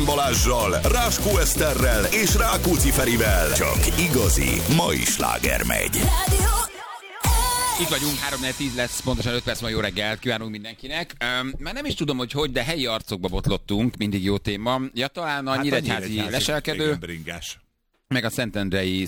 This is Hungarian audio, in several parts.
Balázssal, Ráskó Eszterrel és Rákóczi Ferivel. Csak igazi mai sláger megy. Itt vagyunk, 3-4-10 lesz, pontosan 5 perc, ma jó reggelt kívánunk mindenkinek. Már nem is tudom, hogy de helyi arcokba botlottunk, mindig jó téma. Ja, talán a nyíregyházi leselkedő, meg a szentendrei,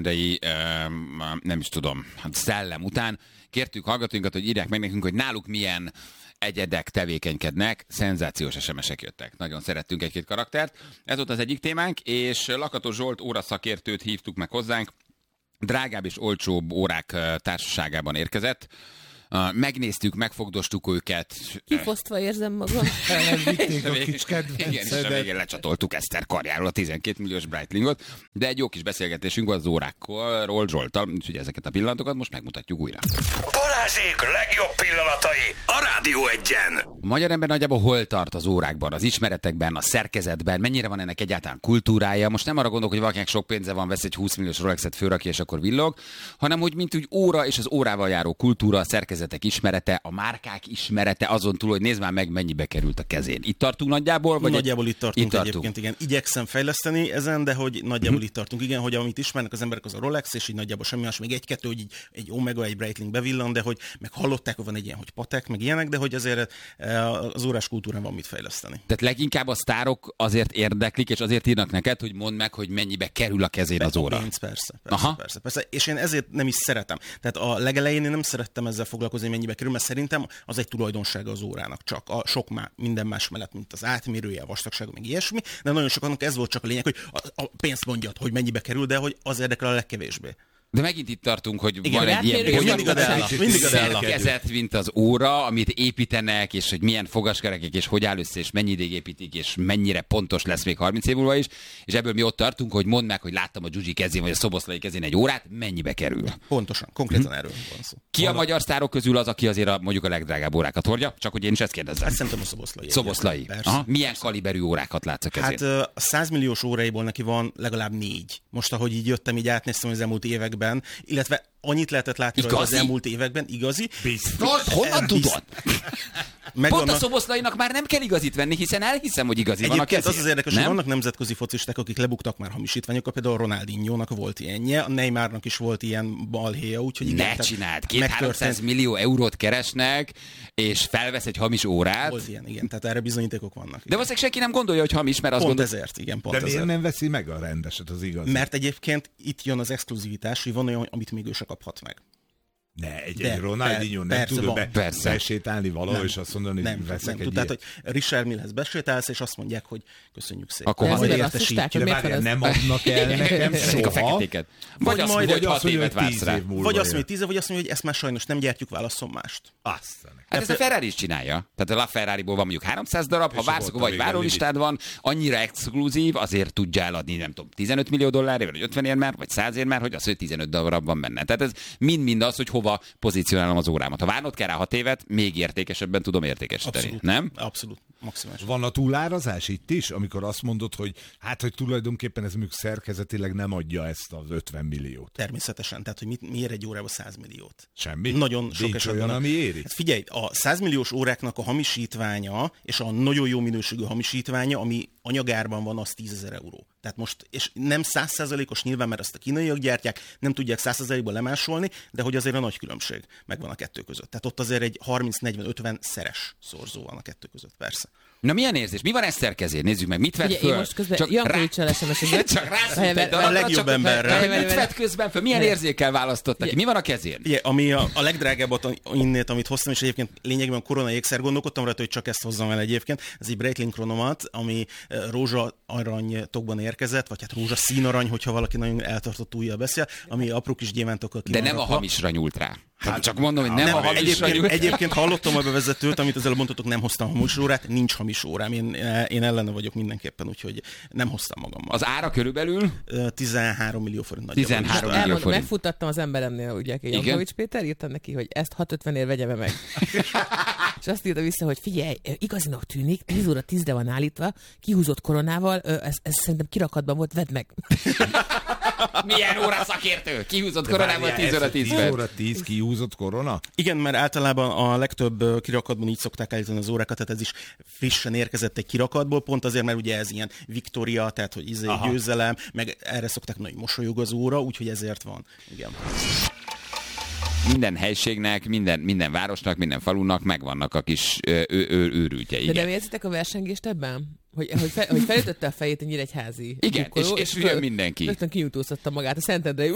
nem is tudom, szellem után. Kértük hallgatóinkat, hogy írják meg nekünk, hogy náluk milyen egyedek tevékenykednek, szenzációs SMS-ek jöttek. Nagyon szerettünk egy-két karaktert. Ez volt az egyik témánk, és Lakatos Zsolt óraszakértőt hívtuk meg hozzánk. Drágább és olcsóbb órák társaságában érkezett. Megnéztük, megfogdostuk őket. Kifosztva érzem magam. Elvitték a kis kedvencedet. Igen, és a végén lecsatoltuk Eszter karjáról a 12 milliós Breitlingot. De egy jó kis beszélgetésünk volt az órákról, Zsolttal, úgyhogy ezeket a pillanatokat most megmutatjuk újra. Balázsék legjobb pillanatai a Rádió Egyen. A magyar ember nagyjából hol tart az órákban, az ismeretekben, a szerkezetben, mennyire van ennek egyáltalán kultúrája? Most nem arra gondolok, hogy valakinek sok pénze van, vesz egy 20 milliós Rolexet, fölrakja és akkor villog, hanem hogy mint úgy óra és az órával járó kultúra, a szerkezetek ismerete, a márkák ismerete, azon túl, hogy nézd már meg, mennyibe került a kezén. Itt tartunk nagyjából? Vagy nagyjából itt tartunk egyébként, igen. Igyekszem fejleszteni ezen, de hogy nagyjából itt tartunk, igen, hogy amit ismernek az emberek az a Rolex, és így nagyjából semmi más, még egy-kettő, hogy így egy Omega, egy Breitling bevillan, de hogy meg hallották, hogy van egy ilyen, hogy Patek, meg ilyenek, de hogy azért az órás kultúrán van mit fejleszteni. Tehát leginkább a sztárok azért érdeklik, és azért írnak neked, hogy mondd meg, hogy mennyibe kerül a kezén az óra. Pénz, persze. És én ezért nem is szeretem. Tehát a legelején én nem szerettem ezzel foglalkozni, mennyibe kerül, mert szerintem az egy tulajdonsága az órának, csak a sok minden más mellett, mint az átmérője, a vastagsága, meg ilyesmi, de nagyon sokaknak ez volt csak a lényeg, hogy a pénzt mondjad, hogy mennyibe kerül, de hogy az érdekel a legkevésbé. De megint itt tartunk, hogy igen, van egy ilyen szerkezet, mint az óra, amit építenek, és hogy milyen fogaskerekek, és hogy áll össze, és mennyi ideig építik, és mennyire pontos lesz még 30 év múlva is, és ebből mi ott tartunk, hogy mondd meg, hogy láttam a Gyugyi kezén, vagy a Szoboszlai kezén egy órát, mennyibe kerül. Pontosan, konkrétan erről van szó. Ki a magyar sztárok közül az, aki azért mondjuk a legdrágább órákat hordja? Csak hogy én is ezt kérdezzem. Hát szerintem a Szoboszlai. Szoboszlai. Milyen kaliberű órákat látsz a kezén? Hát a 100 milliós óráiból neki van legalább 4. Most ahogy így jöttem, így átnéztem az elmúlt években, illetve annyit lehetett látni az elmúlt években, igazi. Biztos? Honnan tudod? Pont a Szoboszlainak már nem kell igazit venni, hiszen elhiszem, hogy igazi van a kezén. Az érdekes, hogy vannak nemzetközi focisták, akik lebuktak már hamisítványokkal, például Ronaldinho-nak volt ilyenje, a Neymarnak is volt ilyen balhéja, úgyhogy igen. Ne csináld, 200-300 millió eurót keresnek, és felvesz egy hamis órát. Volt ilyen, igen, tehát erre bizonyítékok vannak. Igen. De valószínűleg senki nem gondolja, hogy hamis, mert azt ezért, igen, pont ezért. De miért nem veszi meg a rendeset, az igaz? Mert egyébként itt jön az exkluzivitás, hogy van olyan, amit még ő se kaphat meg. Ne, egy Ronaldinho nem tud besétálni valahol, és azt mondani, hogy veszek egy tehát, hogy Richard Millhez besétálsz, és azt mondják, hogy köszönjük szépen. Akkor majd értesítjük. Nem adnak el nekem soha. A feketéket. Vagy azt mondja, hogy 6 évet vársz rá. Vagy azt mondja, hogy 10 év, vagy azt mondja, hogy ezt már sajnos nem gyártjuk, válasszon mást. Hát ezt a Ferrari is csinálja. Tehát a LaFerrariból van mondjuk 300 darab, ha vársz, vagy várólistád van, annyira exkluzív, azért tudja eladni, nem tudom, 15 millió dollárért, vagy 50 már, vagy 100 már, hogy az, hogy 15 darab van benne. Tehát ez mind az, hogy hova pozícionálom az órámat. Ha várnod kell rá 6 évet, még értékesebben tudom értékesíteni. Abszolút, nem? Abszolút. Maximális. Van a túlárazás itt is, amikor azt mondod, hogy hogy tulajdonképpen ez mondjuk szerkezetileg nem adja ezt az 50 milliót. Természetesen. Tehát, hogy miért egy órába 100 milliót? Semmi? Nagyon sok esetben. Olyan, ami éri? Hát figyelj, a 100 milliós óráknak a hamisítványa, és a nagyon jó minőségű hamisítványa, ami anyagárban van, az 10 000 euró. Tehát most, és nem 100%-os nyilván, mert ezt a kínaiak gyártják, nem tudják 100%-ban lemásolni, de hogy azért a nagy különbség megvan a kettő között. Tehát ott azért egy 30-40-50 szeres szorzó van a kettő között, persze. Na milyen érzés? Mi van Eszter kezén? Nézzük meg, mit vett föl? Én most közben Jankovics-el SMS-et. Csak rászült egy darabra, a legjobb emberre. Mit vett közben föl? Milyen érzékkel választott neki? Mi van a kezén? Ugye, ami a legdrágábbat innét, amit hoztam, és egyébként lényegében korona ékszer, gondolkodtam rajta, hogy csak ezt hozzam el egyébként. Ez egy Breitling Chronomat, ami rózsa arany tokban érkezett, vagy hát rózsa színarany, hogyha valaki nagyon eltartott ujjal beszél, ami apró kis gyémántokkal de nem a hamisra nyúlt rá. Hát csak mondom, hogy nem a hamisra nyúlt. Egyébként hallottam a bevezetőt, amit az előbb mondtatok, nem hoztam hamis órát, nincs hamis órám. Én ellene vagyok mindenképpen, úgyhogy nem hoztam magammal. Az ára körülbelül? 13 millió forint. 13 millió forint. Megfuttattam az emberemnél, ugye, Jankovics Péter, írtam neki, hogy ezt 650-ért vegyem meg. És azt írta vissza, hogy figyelj, igazinak tűnik, 10 óra 10-re van állítva, kihúzott koronával, ez szerintem kirakatban volt, vedd meg. Milyen óra szakértő? Kihúzott koronával 10 óra 10 10 óra 10 kihúzott korona? Igen, mert általában a legtöbb kirakatban így szokták állítani az órákat, tehát ez is frissen érkezett egy kirakatból, pont azért, mert ugye ez ilyen Victoria, tehát hogy győzelem, meg erre szokták nagy mosolyog az óra, úgyhogy ezért van. Igen. Minden helységnek, minden városnak, minden falunak megvannak a kis őrültjei. De nem érzitek a versengést ebben? Hogy felütötte a fejét egy Nyíregyházi igen, drukkoló, és jön mindenki. Rögtön kiutóztatta magát a Szentendrei.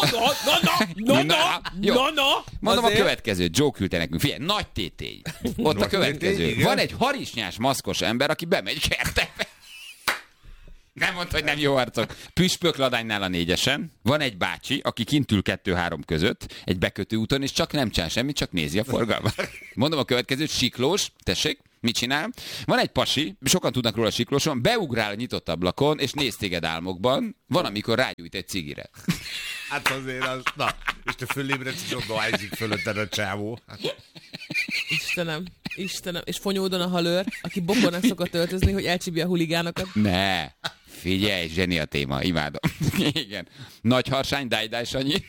Na! Mondom a következő, Joe küldte nekünk. Figyelj, nagy tétély. Ott a következő. Van egy harisnyás maszkos ember, aki bemegy kertekbe. Nem mondta, hogy nem jó arcok. Püspök ladánynál a 4-esen. Van egy bácsi, aki kint ül 2-3 között, egy bekötő úton, és csak nem csinál semmit, csak nézi a forgalmat. Mondom a következőt, siklós, tessék, mit csinál? Van egy pasi, sokan tudnak róla siklóson, beugrál a nyitott ablakon, és néz téged álmokban, van, amikor rágyújt egy cigire. Hát azért az, na, és te fölébredsz, és oda ájzik fölötted a csávó. Istenem, és Fonyódon a halőr, aki bokornak szokott öltözni, hogy elcsípje a huligánokat. Ne, figyelj, zseni a téma, imádom. Igen. Nagy harsány, dáj, Sanyi.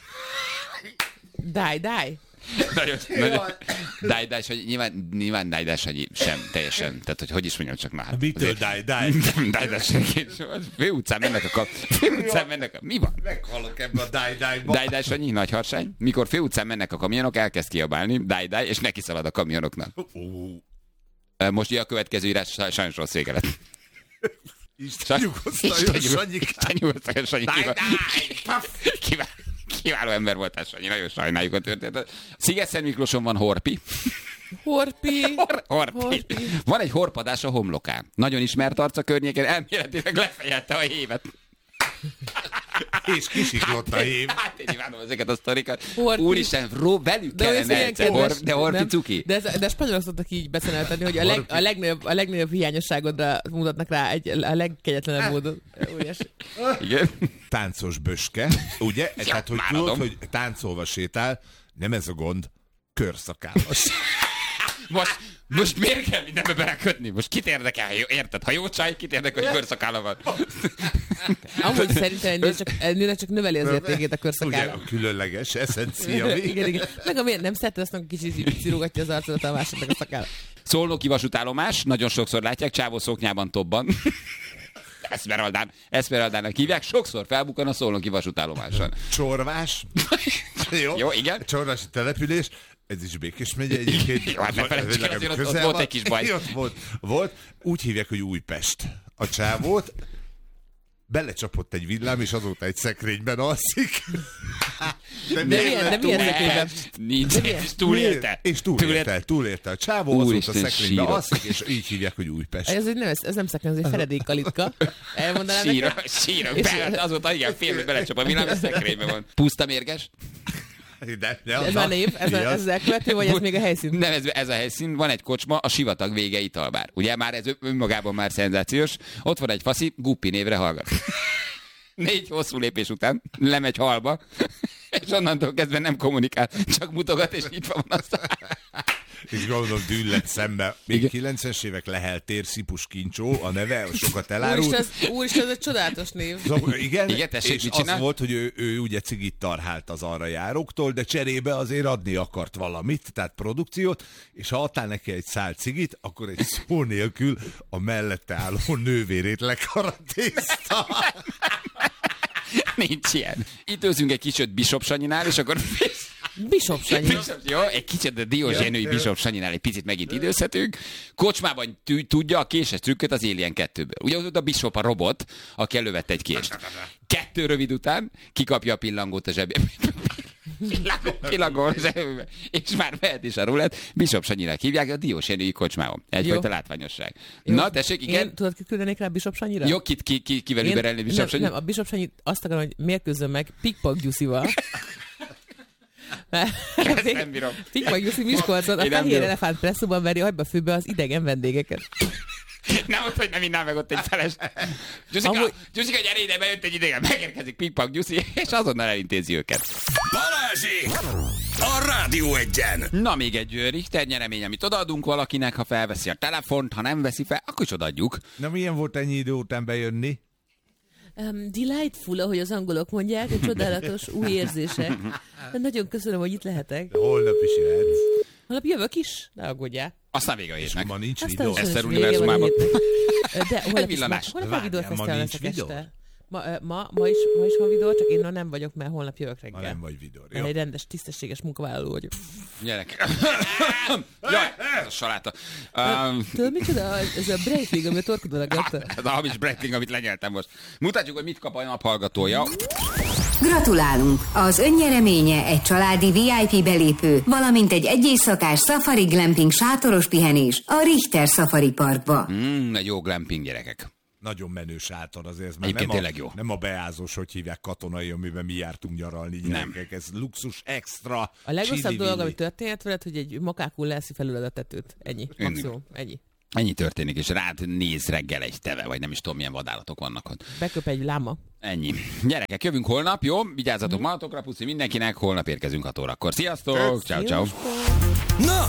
Dáj. Nagyon. Dáj, Sanyi, nyilván dáj, Sanyi sem teljesen. Tehát, hogy is mondjam, csak már. Mitől dáj? Dáj, Sanyi. Főutcán mennek a... Mi van? Meghalok ebbe a dáj-dájba. Dáj, Sanyi, nagy harsány. Mikor főutcán mennek a kamionok, elkezd kiabálni, dáj, és neki szalad a kamionoknak. Most a következő írás sajnos rossz vége lett. Isten nyugosztaljon, Sanyi. Kiváló ember voltál, Sanyi, nagyon sajnáljuk a történetet. Sziget-Szent Miklóson van Horpi. Horpi. Van egy horpadás a homlokán. Nagyon ismert arc a környéken, elméletileg lefejelte a hévet. És kisiklott a hév. Hát én imádom ezeket a sztorikat. Horpi. Úristen, velük kellene egyszer. De Horpi cuki. De spanyolok szoktak így beszélni, hogy a legnagyobb hiányosságodra mutatnak rá a legkegyetlenebb módon. Igen. Táncos böske, ugye? Ja, tehát, hogy tudod, hogy táncolva sétál, nem ez a gond, körszakállas. Most miért kell mindenbe belekötni? Most kit érdekel? Érted? Ha jó csaj, kit érdekel, hogy körszakála van? Amúgy szerintem nőnek csak növeli az értékét a körszakála. Ugye, a különleges eszencia. Igen. Meg amiért nem szereted, azt kicsit cirogatja az arcodat a másodnak a szakála. Szolnoki vasútállomás, nagyon sokszor látják, csávó szoknyában tobban. Eszmeraldának hívják, sokszor felbukkan a szolnoki vasútállomáson. Csorvás. Jó, igen. Csorvási település. Ez is Békés megye egyébként. Jó, hát ne felejtsük, azért ott volt egy kis baj. Volt. Úgy hívják, hogy Újpest. A csávót belecsapott egy villám, és azóta egy szekrényben alszik. De milyen szekrényben? Nincs, és túlélte. És túlélte. A csávó azóta a szekrényben alszik, és így hívják, hogy Újpest. Ez nem szekrény, ez egy feredékkalitka. Elmondanám neked? Sírok. Azóta igen, félbe belecsap a villám, és szekrényben van. Puszta mérges. Ez a név, ez elkövető, vagy ez még a helyszín? Nem, ez a helyszín. Van egy kocsma, a Sivatag vége italbár. Ugye már ez önmagában már szenzációs. Ott van egy faszi, Guppi névre hallgat. 4 hosszú lépés után lemegy halba, és onnantól kezdve nem kommunikál, csak mutogat, és nyitva van azt. És gondolom dűllet szembe. Még 90-es évek Lehel tér, Szipus Kincsó, a neve, sokat elárult. Úristen, ez egy csodálatos név. Igen, tessék, és az volt, hogy ő ugye cigit tarhált az arra járóktól, de cserébe azért adni akart valamit, tehát produkciót, és ha adtál neki egy szál cigit, akkor egy szó nélkül a mellette álló nővérét lekaratézta. Nincs ilyen. Itt őzünk egy kicsit Bishop Sanyinál, és akkor... Bishop Sanyi. Jó, egy kicsit a diózsénői Bishop Sanyinál egy picit megint időzhetünk. Kocsmában tudja a késes trükköt az Alien 2-ből. Ugye ott a Bishop a robot, aki elővette egy kést. 2 rövid után kikapja a pillangót a zsebébe. Pillangó a zsebébe. És már mehet is a rulett. Bishop Sanyinak hívják a diózsénői kocsmában. Egyfajta látványosság. Jó. Na, tessék, igen. Tudod, kit küldenék rá Bishop Sanyira? Jó, kivel überelni Bishop Sanyi? Nem, a Bishop Sanyi azt akarom, hogy mérkőzzön meg Pikpak Gyuszival. Ezt nem bírom. Pikpak Gyuszi Miskolcon a Fehér Elefánt presszóban veri agyba főbe az idegen vendégeket. Nem ott, hogy nem innál meg ott egy feles. Gyuszika, gyere ide, bejött egy idegen, megérkezik Pikpak Gyuszi, és azonnal elintézi őket. Balázsék! A Rádió Egyen! Na, még egy Richter nyeremény, amit odaadunk valakinek, ha felveszi a telefont, ha nem veszi fel, akkor is odaadjuk. Na, milyen volt ennyi idő után bejönni? Delightful, ahogy az angolok mondják, egy csodálatos új érzések. Nagyon köszönöm, hogy itt lehetek. Holnap is jöhetsz. Holnap jövök is? Ne aggódjál. Aztán vége a hétnek. Ma nincs videó. Eszter univerzumában. De holnap a videófesztivál leszek este. Ma is van videó, csak én nem vagyok, mert holnap jövök reggel. Ma nem vagy videó. Mert egy rendes, tisztességes munkavállaló vagyok. Gyerek. Jaj, ez a saláta. Tudod, micsoda? Ez a Breitling, ami a torkodon agatta. Ez a hamis Breitling, amit lenyeltem most. Mutatjuk, hogy mit kap a naphallgatója. Gratulálunk! Az önnyereménye egy családi VIP belépő, valamint egy éjszakás safari glamping sátoros pihenés a Richter Safari Parkba. Egy jó glamping, gyerekek. Nagyon menő sátor azért, mert nem a beázós, hogy hívják katonai, amiben mi jártunk nyaralni, gyerekek. Ez luxus extra. A legrosszabb dolog, ami történt veled, hogy egy makákul leszi felül a tetőt. Ennyi. Maximum. Ennyi történik, és rád néz reggel egy teve, vagy nem is tudom, milyen vadállatok vannak ott. Beköp egy láma. Ennyi. Gyerekek, jövünk holnap, jó? Vigyázzatok magatokra, puszi mindenkinek, holnap érkezünk 6 órakor. Sziasztok! Ciao, ciao. Na,